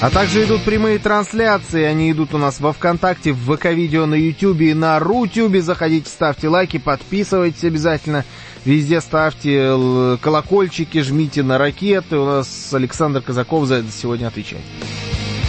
А также идут прямые трансляции, они идут у нас во ВКонтакте, в ВК-видео, на Ютубе и на Рутюбе. Заходите, ставьте лайки, подписывайтесь обязательно. Везде ставьте колокольчики, жмите на ракеты. У нас Александр Казаков за это сегодня отвечает.